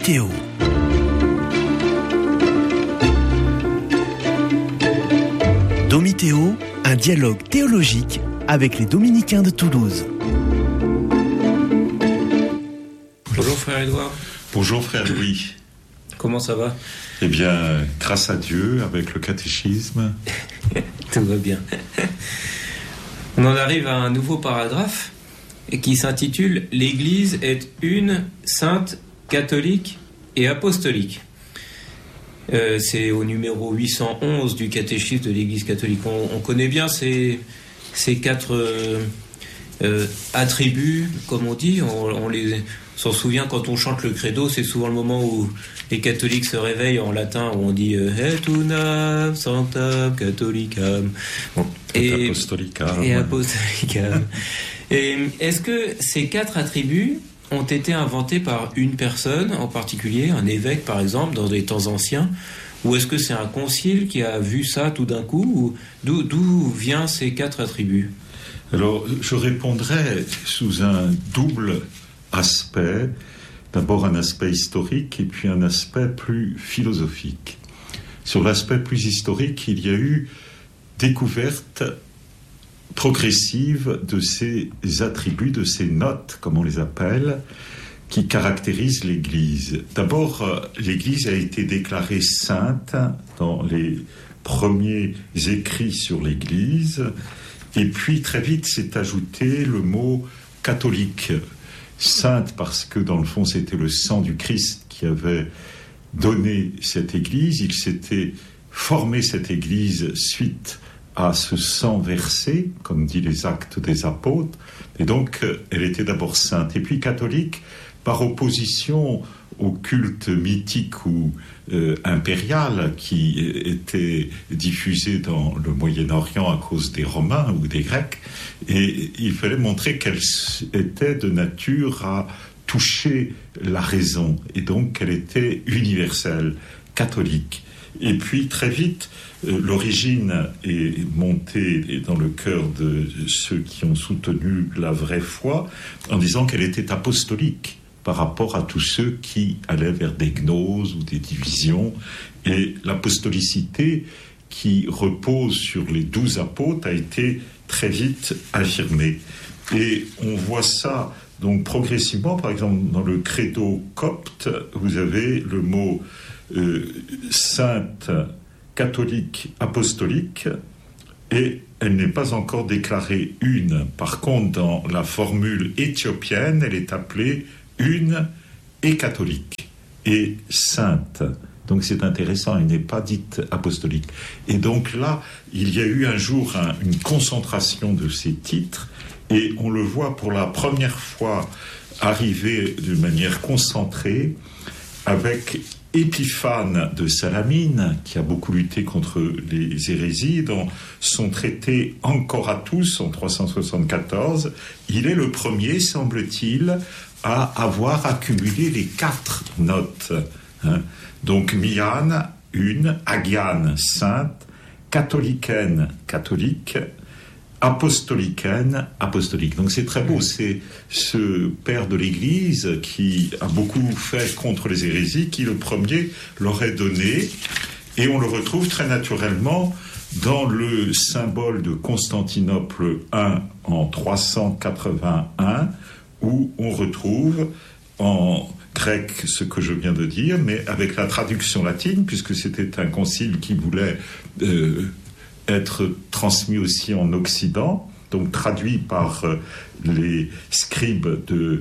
Domitéo. Domitéo, un dialogue théologique avec les dominicains de Toulouse. Bonjour frère Édouard. Bonjour frère Louis. Comment ça va ? Eh bien, grâce à Dieu, avec le catéchisme. Tout va bien. On en arrive à un nouveau paragraphe qui s'intitule « L'Église est une, sainte, catholique et apostolique ». C'est au numéro 811 du catéchisme de l'Église catholique. On connaît bien ces quatre attributs, comme on dit. On s'en souvient quand on chante le credo, c'est souvent le moment où les catholiques se réveillent en latin, où on dit Et unam sanctam catholicam. Et apostolicam. Et apostolicam. Et est-ce que ces quatre attributs ont été inventés par une personne en particulier, un évêque par exemple, dans des temps anciens, ou est-ce que c'est un concile qui a vu ça tout d'un coup, ou d'où viennent ces quatre attributs ? Alors, je répondrai sous un double aspect. D'abord un aspect historique et puis un aspect plus philosophique. Sur l'aspect plus historique, il y a eu découverte progressive de ces attributs, de ces notes, comme on les appelle, qui caractérisent l'Église. D'abord, l'Église a été déclarée sainte dans les premiers écrits sur l'Église, et puis très vite s'est ajouté le mot catholique. Sainte parce que dans le fond c'était le sang du Christ qui avait donné cette Église, il s'était formé cette Église suite à ce sang versé, comme dit les Actes des Apôtres, et donc elle était d'abord sainte. Et puis catholique par opposition au culte mythique ou impérial qui était diffusé dans le Moyen-Orient à cause des Romains ou des Grecs, et il fallait montrer qu'elle était de nature à toucher la raison, et donc qu'elle était universelle, catholique. Et puis très vite, l'origine est montée dans le cœur de ceux qui ont soutenu la vraie foi en disant qu'elle était apostolique par rapport à tous ceux qui allaient vers des gnoses ou des divisions. Et l'apostolicité qui repose sur les 12 apôtres a été très vite affirmée. Et on voit ça donc progressivement, par exemple dans le credo copte, vous avez le mot sainte, catholique, apostolique, et elle n'est pas encore déclarée une. Par contre, dans la formule éthiopienne, elle est appelée une et catholique et sainte. Donc c'est intéressant, elle n'est pas dite apostolique. Et donc là, il y a eu un jour une concentration de ces titres, et on le voit pour la première fois arriver de manière concentrée avec Épiphane de Salamine, qui a beaucoup lutté contre les hérésies, dans son traité Encore à tous en 374. Il est le premier, semble-t-il, à avoir accumulé les 4 notes. Donc Mian, une, Agiane, sainte, catholicaine, catholique, apostolicaine, apostolique. Donc c'est très beau, c'est ce père de l'Église qui a beaucoup fait contre les hérésies, qui le premier l'aurait donné, et on le retrouve très naturellement dans le symbole de Constantinople I en 381, où on retrouve en grec ce que je viens de dire, mais avec la traduction latine, puisque c'était un concile qui voulait être transmis aussi en Occident, donc traduit par les scribes de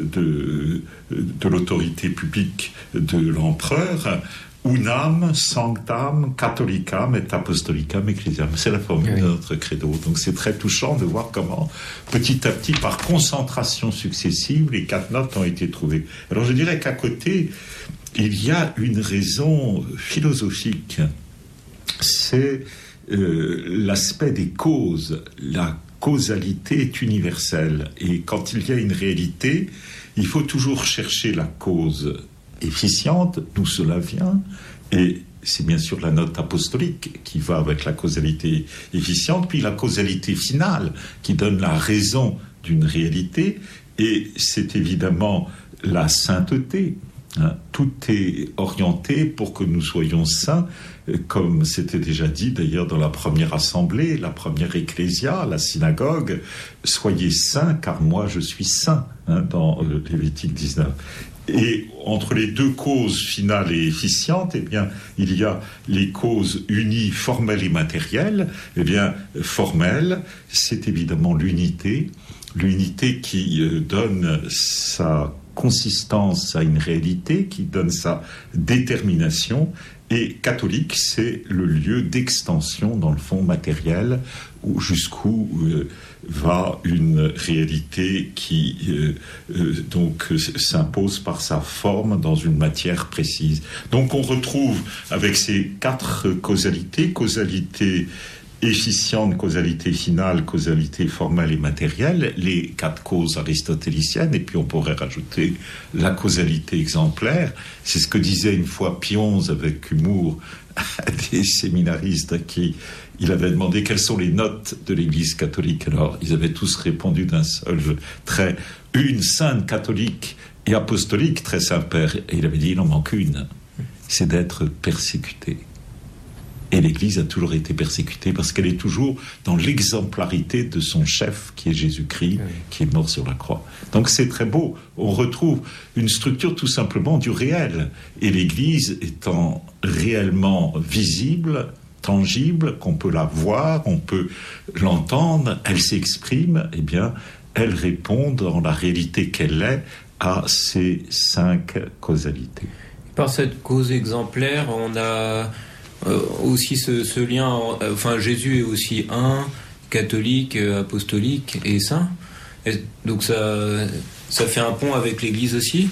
l'autorité publique de l'empereur. Unam sanctam catholicam et apostolicam ecclesiam. C'est la formule de notre credo. Donc c'est très touchant de voir comment, petit à petit, par concentration successive, les 4 notes ont été trouvées. Alors je dirais qu'à côté, il y a une raison philosophique. C'est l'aspect des causes. La causalité est universelle. Et quand il y a une réalité, il faut toujours chercher la cause efficiente, d'où cela vient, et c'est bien sûr la note apostolique qui va avec la causalité efficiente, puis la causalité finale qui donne la raison d'une réalité, et c'est évidemment la sainteté Tout est orienté pour que nous soyons saints, comme c'était déjà dit d'ailleurs dans la première assemblée, la première ecclésia, la synagogue. Soyez saints, car moi je suis saint, dans Lévitique 19. Et entre les deux causes finales et efficientes, il y a les causes unies, formelles et matérielles. Formelle, c'est évidemment l'unité qui donne sa consistance à une réalité, qui donne sa détermination. Et catholique, c'est le lieu d'extension, dans le fond matériel, jusqu'où va une réalité qui donc s'impose par sa forme dans une matière précise. Donc on retrouve avec ces 4 causalités efficiente, causalité finale, causalité formelle et matérielle, les 4 causes aristotéliciennes, et puis on pourrait rajouter la causalité exemplaire. C'est ce que disait une fois Pionze avec humour à des séminaristes à qui il avait demandé quelles sont les notes de l'Église catholique. Alors ils avaient tous répondu d'un seul trait: une sainte catholique et apostolique, très Saint-Père. Et il avait dit: il en manque une, c'est d'être persécuté. Et l'Église a toujours été persécutée parce qu'elle est toujours dans l'exemplarité de son chef, qui est Jésus-Christ, qui est mort sur la croix. Donc c'est très beau. On retrouve une structure tout simplement du réel. Et l'Église étant réellement visible, tangible, qu'on peut la voir, on peut l'entendre, elle s'exprime, elle répond dans la réalité qu'elle est à ces 5 causalités. Par cette cause exemplaire, on a aussi ce lien, Jésus est aussi catholique, apostolique et saint. Et donc ça fait un pont avec l'Église aussi.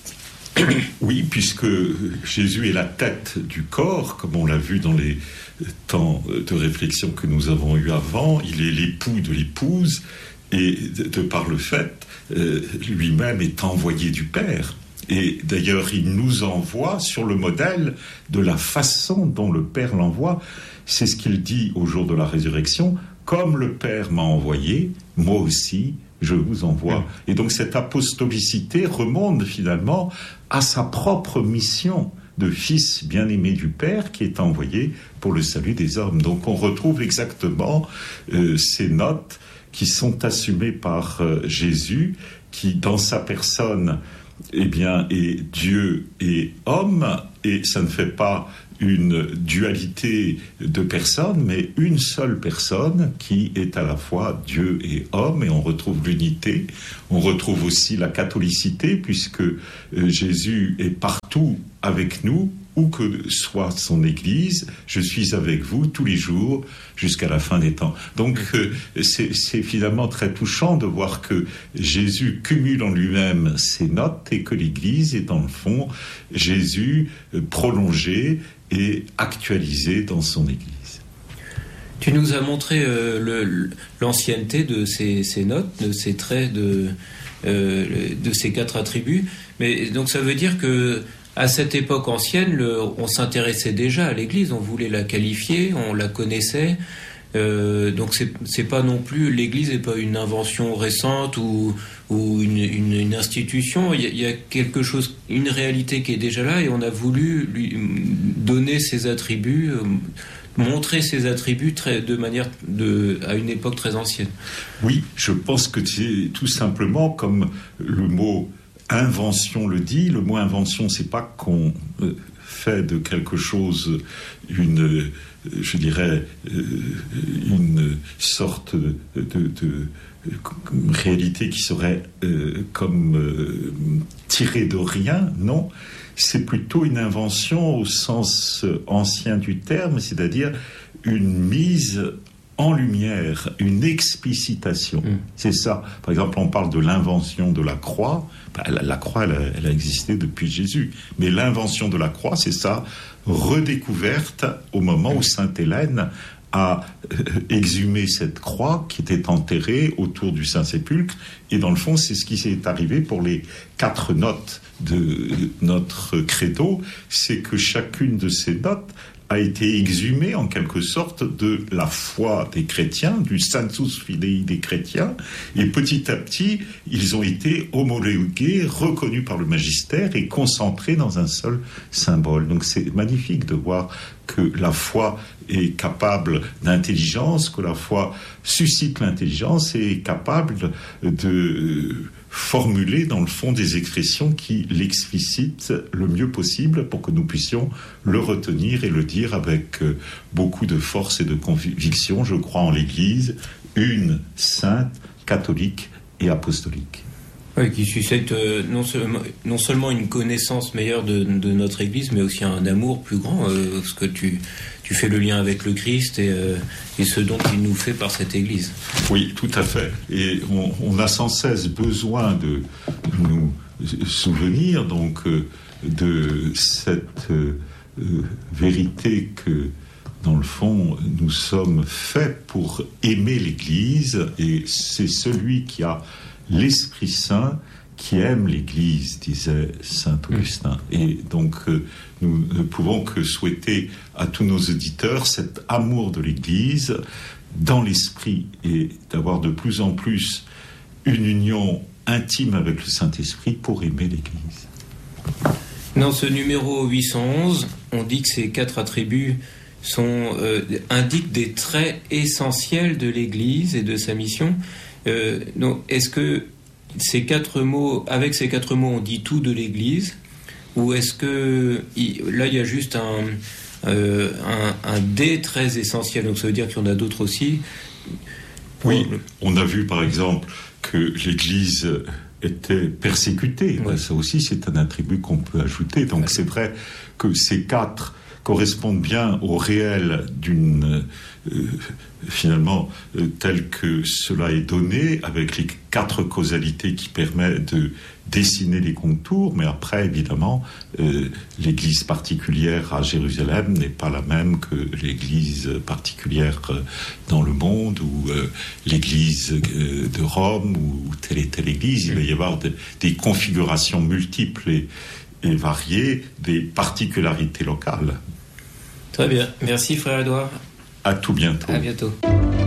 Oui, puisque Jésus est la tête du corps, comme on l'a vu dans les temps de réflexion que nous avons eus avant. Il est l'époux de l'épouse, et de par le fait, lui-même est envoyé du Père. Et d'ailleurs, il nous envoie sur le modèle de la façon dont le Père l'envoie. C'est ce qu'il dit au jour de la résurrection: comme le Père m'a envoyé, moi aussi, je vous envoie. Et donc cette apostolicité remonte finalement à sa propre mission de fils bien-aimé du Père, qui est envoyé pour le salut des hommes. Donc on retrouve exactement ces notes qui sont assumées par Jésus, qui dans sa personne est Dieu et homme, et ça ne fait pas une dualité de personnes, mais une seule personne qui est à la fois Dieu et homme, et on retrouve l'unité. On retrouve aussi la catholicité, puisque Jésus est partout avec nous, où que soit son Église. Je suis avec vous tous les jours jusqu'à la fin des temps. Donc c'est finalement très touchant de voir que Jésus cumule en lui-même ces notes, et que l'Église est dans le fond Jésus prolongé et actualisé dans son Église. Tu nous as montré l'ancienneté de ces notes, de ces traits, de ces 4 attributs. Mais donc ça veut dire que à cette époque ancienne, on s'intéressait déjà à l'Église, on voulait la qualifier, on la connaissait. Donc c'est pas non plus, l'Église n'est pas une invention récente ou une institution. Il y a quelque chose, une réalité qui est déjà là, et on a voulu lui donner ses attributs, montrer ses attributs à une époque très ancienne. Oui, je pense que c'est tout simplement comme le mot invention le dit. Le mot invention, c'est pas qu'on fait de quelque chose une sorte de réalité qui serait tirée de rien. Non, c'est plutôt une invention au sens ancien du terme, c'est-à-dire une mise en lumière, une explicitation. C'est ça. Par exemple, on parle de l'invention de la croix. La croix, elle a existé depuis Jésus. Mais l'invention de la croix, c'est ça, redécouverte au moment où Sainte Hélène a exhumé cette croix qui était enterrée autour du Saint-Sépulcre. Et dans le fond, c'est ce qui s'est arrivé pour les 4 notes de notre credo. C'est que chacune de ces notes a été exhumé en quelque sorte de la foi des chrétiens, du sensus fidei des chrétiens, et petit à petit, ils ont été homologués, reconnus par le magistère et concentrés dans un seul symbole. Donc c'est magnifique de voir que la foi est capable d'intelligence, que la foi suscite l'intelligence et est capable de formuler dans le fond des expressions qui l'explicitent le mieux possible pour que nous puissions le retenir et le dire avec beaucoup de force et de conviction. Je crois en l'Église, une, sainte, catholique et apostolique. Oui, qui suscite non seulement une connaissance meilleure de notre Église, mais aussi un amour plus grand, parce que tu fais le lien avec le Christ et ce dont il nous fait par cette Église. Oui, tout à fait. Et on a sans cesse besoin de nous souvenir donc de cette vérité que, dans le fond, nous sommes faits pour aimer l'Église, et c'est celui qui a l'Esprit Saint qui aime l'Église, disait saint Augustin. Et donc, nous ne pouvons que souhaiter à tous nos auditeurs cet amour de l'Église dans l'esprit, et d'avoir de plus en plus une union intime avec le Saint-Esprit pour aimer l'Église. Dans ce numéro 811, on dit que ces 4 attributs indiquent des traits essentiels de l'Église et de sa mission. Donc, est-ce que avec ces 4 mots, on dit tout de l'Église, ou est-ce que là il y a juste un des très essentiel, donc ça veut dire qu'il y en a d'autres aussi? Oui, on a vu par exemple que l'Église était persécutée. Oui. Ça aussi, c'est un attribut qu'on peut ajouter. Donc c'est vrai que ces 4 correspondent bien au réel d'une finalement tel que cela est donné, avec les 4 causalités qui permettent de dessiner les contours. Mais après, évidemment, l'église particulière à Jérusalem n'est pas la même que l'église particulière dans le monde, ou l'église de Rome, ou telle et telle église. Il va y avoir des configurations multiples et variées, des particularités locales. Très bien. Merci, frère Édouard. À tout bientôt. À bientôt.